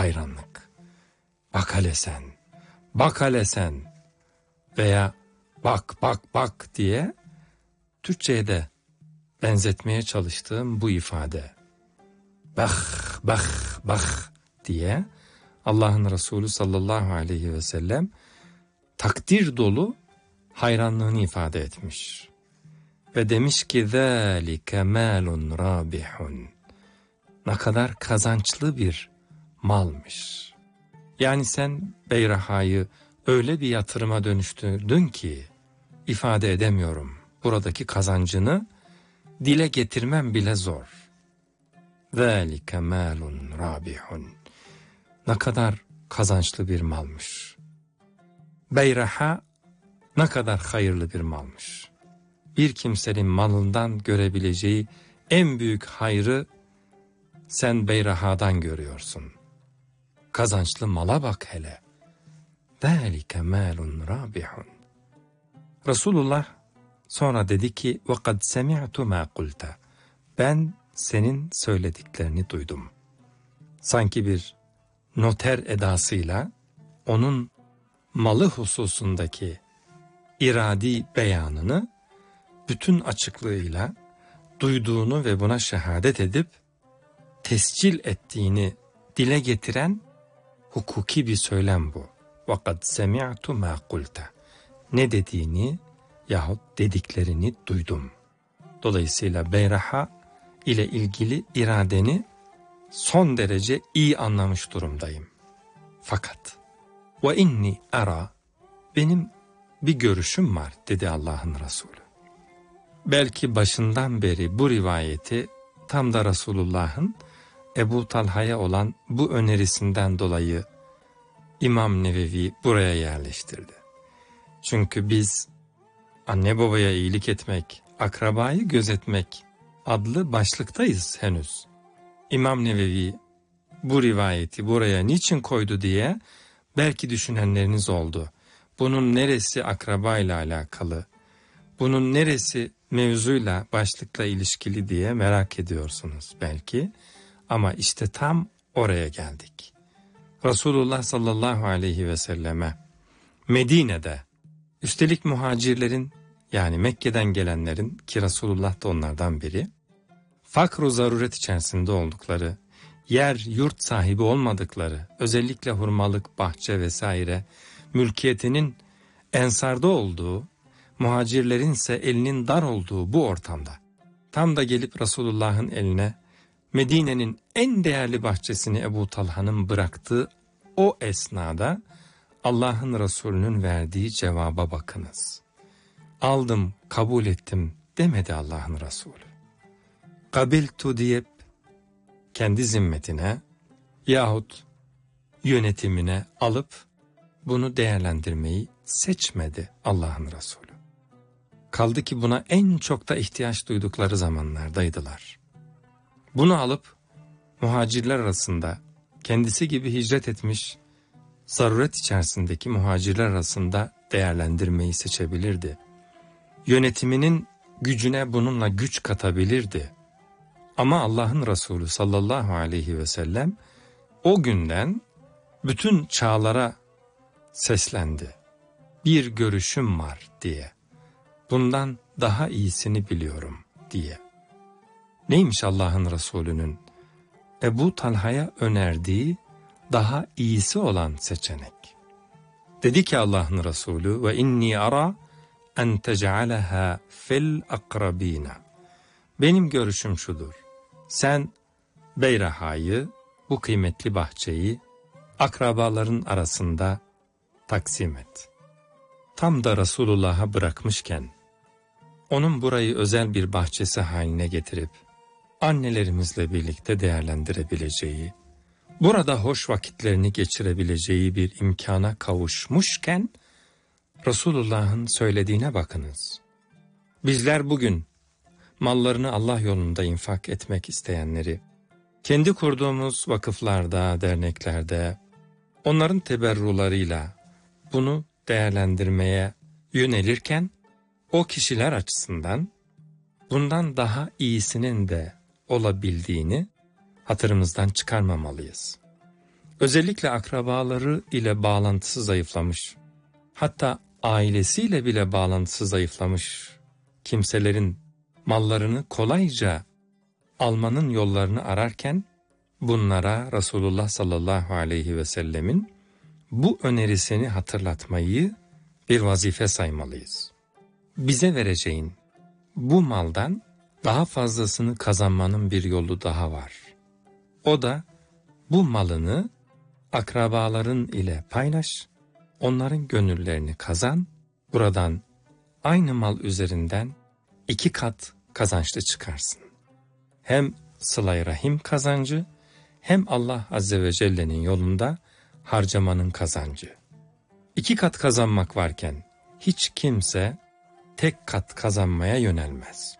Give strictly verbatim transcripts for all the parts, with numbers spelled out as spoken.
hayranlık. Bak hele sen, bak hele sen veya bak bak bak diye Türkçe'ye de benzetmeye çalıştığım bu ifade. Bak bak bak diye Allah'ın Resulü sallallahu aleyhi ve sellem takdir dolu hayranlığını ifade etmiş. Ve demiş ki ذَٰلِكَ مَالٌ رَابِحٌ. Ne kadar kazançlı bir malmış. Yani sen Beyraha'yı öyle bir yatırıma dönüştürdün ki ifade edemiyorum. Buradaki kazancını dile getirmem bile zor. ذَٰلِكَ مَالٌ رَابِحٌ. Ne kadar kazançlı bir malmış. Beyraha ne kadar hayırlı bir malmış. Bir kimsenin malından görebileceği en büyük hayrı sen Beyraha'dan görüyorsun. Kazançlı mala bak hele. ذَٰلِكَ مَالٌ رَابِحٌ. Resulullah sonra dedi ki وَقَدْ سَمِعْتُ مَا قُلْتَ. Ben senin söylediklerini duydum. Sanki bir noter edasıyla onun malı hususundaki iradi beyanını bütün açıklığıyla duyduğunu ve buna şehadet edip tescil ettiğini dile getiren hukuki bir söylem bu. وَقَدْ سَمِعْتُ مَا قُلْتَ. Ne dediğini yahut dediklerini duydum. Dolayısıyla Beyraha ile ilgili iradeni son derece iyi anlamış durumdayım. Fakat ve inni ara, benim bir görüşüm var dedi Allah'ın Resulü. Belki başından beri bu rivayeti tam da Resulullah'ın Ebu Talha'ya olan bu önerisinden dolayı İmam Nevevi buraya yerleştirdi. Çünkü biz anne babaya iyilik etmek, akrabayı gözetmek adlı başlıktayız henüz. İmam Nevevi bu rivayeti buraya niçin koydu diye belki düşünenleriniz oldu. Bunun neresi akrabayla alakalı, bunun neresi mevzuyla, başlıkla ilişkili diye merak ediyorsunuz belki. Ama işte tam oraya geldik. Resulullah sallallahu aleyhi ve selleme Medine'de, üstelik muhacirlerin yani Mekke'den gelenlerin ki Resulullah da onlardan biri, fakr-ı zaruret içerisinde oldukları, yer yurt sahibi olmadıkları, özellikle hurmalık, bahçe vesaire mülkiyetinin ensarda olduğu, muhacirlerin ise elinin dar olduğu bu ortamda tam da gelip Resulullah'ın eline Medine'nin en değerli bahçesini Ebu Talha'nın bıraktığı o esnada Allah'ın Resulü'nün verdiği cevaba bakınız. Aldım, kabul ettim demedi Allah'ın Resulü. Kabiltu deyip kendi zimmetine yahut yönetimine alıp bunu değerlendirmeyi seçmedi Allah'ın Resulü. Kaldı ki buna en çok da ihtiyaç duydukları zamanlardaydılar. Bunu alıp muhacirler arasında kendisi gibi hicret etmiş, zaruret içerisindeki muhacirler arasında değerlendirmeyi seçebilirdi. Yönetiminin gücüne bununla güç katabilirdi. Ama Allah'ın Resulü sallallahu aleyhi ve sellem o günden bütün çağlara seslendi. Bir görüşüm var diye. Bundan daha iyisini biliyorum diye. Neymiş Allah'ın Resulü'nün Ebu Talha'ya önerdiği daha iyisi olan seçenek? Dedi ki Allah'ın Resulü ve inni ara en tec'aleha fil akrabina. Benim görüşüm şudur. Sen Beyraha'yı, bu kıymetli bahçeyi akrabaların arasında taksim et. Tam da Resulullah'a bırakmışken onun burayı özel bir bahçesi haline getirip annelerimizle birlikte değerlendirebileceği, burada hoş vakitlerini geçirebileceği bir imkana kavuşmuşken Resulullah'ın söylediğine bakınız. Bizler bugün mallarını Allah yolunda infak etmek isteyenleri, kendi kurduğumuz vakıflarda, derneklerde, onların teberrularıyla bunu değerlendirmeye yönelirken, o kişiler açısından bundan daha iyisinin de olabildiğini hatırımızdan çıkarmamalıyız. Özellikle akrabaları ile bağlantısı zayıflamış, hatta ailesiyle bile bağlantısı zayıflamış kimselerin mallarını kolayca almanın yollarını ararken bunlara Resulullah sallallahu aleyhi ve sellemin bu önerisini hatırlatmayı bir vazife saymalıyız. Bize vereceğin bu maldan daha fazlasını kazanmanın bir yolu daha var. O da bu malını akrabaların ile paylaş, onların gönüllerini kazan, buradan aynı mal üzerinden iki kat kazançlı çıkarsın. Hem sıla-i rahim kazancı, hem Allah Azze ve Celle'nin yolunda harcamanın kazancı. İki kat kazanmak varken hiç kimse tek kat kazanmaya yönelmez.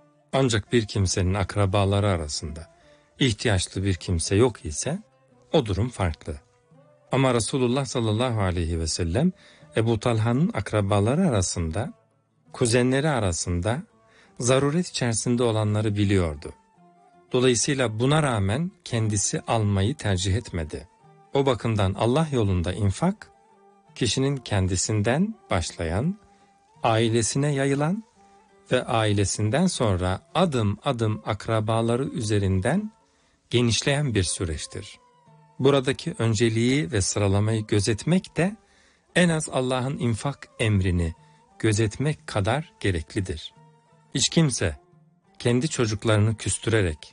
Ancak bir kimsenin akrabaları arasında ihtiyaçlı bir kimse yok ise o durum farklı. Ama Resulullah sallallahu aleyhi ve sellem Ebu Talha'nın akrabaları arasında, kuzenleri arasında zaruret içerisinde olanları biliyordu. Dolayısıyla buna rağmen kendisi almayı tercih etmedi. O bakımdan Allah yolunda infak, kişinin kendisinden başlayan, ailesine yayılan ve ailesinden sonra adım adım akrabaları üzerinden genişleyen bir süreçtir. Buradaki önceliği ve sıralamayı gözetmek de en az Allah'ın infak emrini gözetmek kadar gereklidir. Hiç kimse kendi çocuklarını küstürerek,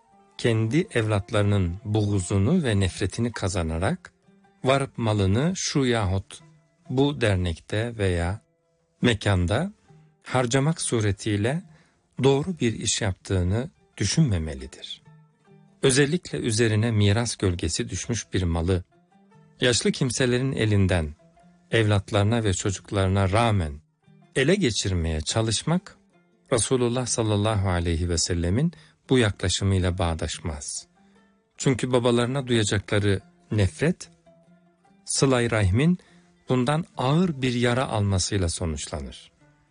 kendi evlatlarının buğzunu ve nefretini kazanarak varıp malını şu yahut bu dernekte veya mekanda harcamak suretiyle doğru bir iş yaptığını düşünmemelidir. Özellikle üzerine miras gölgesi düşmüş bir malı, yaşlı kimselerin elinden evlatlarına ve çocuklarına rağmen ele geçirmeye çalışmak, Resulullah sallallahu aleyhi ve sellemin bu yaklaşımıyla bağdaşmaz. Çünkü babalarına duyacakları nefret, sıla-i rahimin bundan ağır bir yara almasıyla sonuçlanır.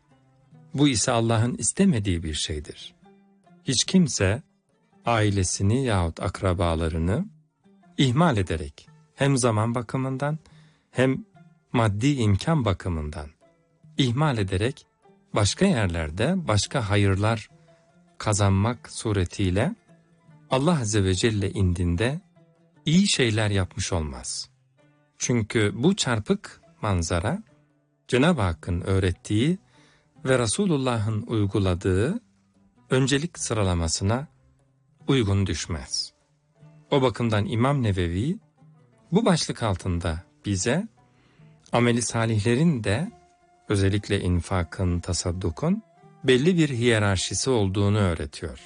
Bu ise Allah'ın istemediği bir şeydir. Hiç kimse ailesini yahut akrabalarını ihmal ederek hem zaman bakımından hem maddi imkan bakımından ihmal ederek başka yerlerde başka hayırlar kazanmak suretiyle Allah Azze ve Celle indinde iyi şeyler yapmış olmaz. Çünkü bu çarpık manzara Cenab-ı Hakk'ın öğrettiği ve Resulullah'ın uyguladığı öncelik sıralamasına uygun düşmez. O bakımdan İmam Nevevi bu başlık altında bize ameli salihlerin de özellikle infakın, tasaddukun belli bir hiyerarşisi olduğunu öğretiyor.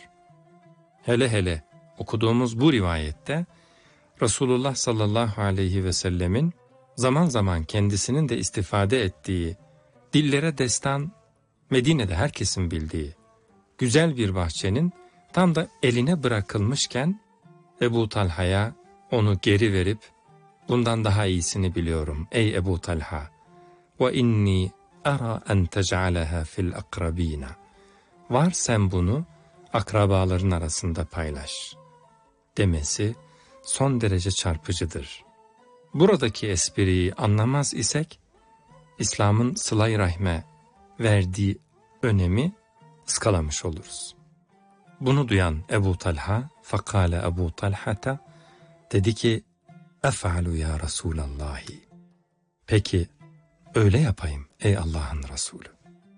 Hele hele okuduğumuz bu rivayette Resulullah sallallahu aleyhi ve sellemin zaman zaman kendisinin de istifade ettiği, dillere destan, Medine'de herkesin bildiği güzel bir bahçenin tam da eline bırakılmışken Ebu Talha'ya onu geri verip bundan daha iyisini biliyorum ey Ebu Talha ve inni ara en tec'aleha fil akrabina. Var sen bunu akrabaların arasında paylaş demesi son derece çarpıcıdır. Buradaki espriyi anlamaz isek İslam'ın sıla-i rahme verdiği önemi ıskalamış oluruz. Bunu duyan Ebu Talha, fakale Ebu Talha'ta dedi ki, ef'alu ya Resulallahi. Peki öyle yapayım ey Allah'ın Resulü.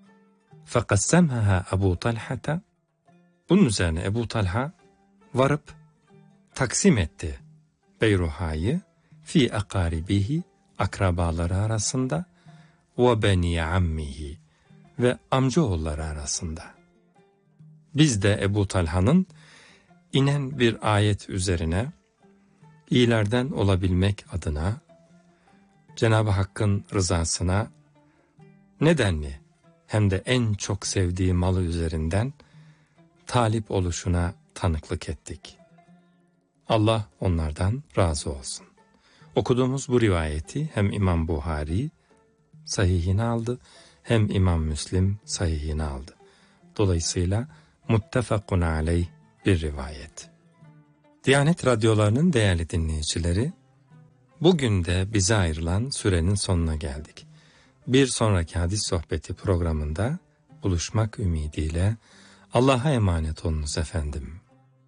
Fekassemha Ebu Talha'ta, bunun üzerine Ebu Talha varıp taksim etti Beyruha'yı fi akaribihi, akrabaları arasında ve beni ammihi, ve amcaoğulları arasında. Biz de Ebu Talha'nın inen bir ayet üzerine iyilerden olabilmek adına Cenab-ı Hakk'ın rızasına nedenli hem de en çok sevdiği malı üzerinden talip oluşuna tanıklık ettik. Allah onlardan razı olsun. Okuduğumuz bu rivayeti hem İmam Buhari sahihine aldı, hem İmam Müslim sahihine aldı. Dolayısıyla muttefakun aleyh bir rivayet. Diyanet radyolarının değerli dinleyicileri, Bugün de bize ayrılan sürenin sonuna geldik. Bir sonraki hadis sohbeti programında buluşmak ümidiyle Allah'a emanet olunuz efendim.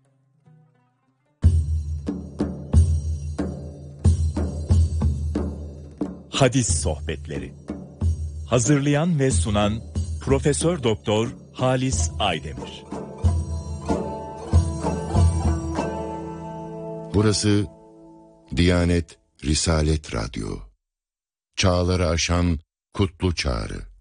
Hadis sohbetleri. Hazırlayan ve sunan Profesör Doktor Halis Aydemir. Burası Diyanet Risalet Radyo. Çağları aşan kutlu çağrı.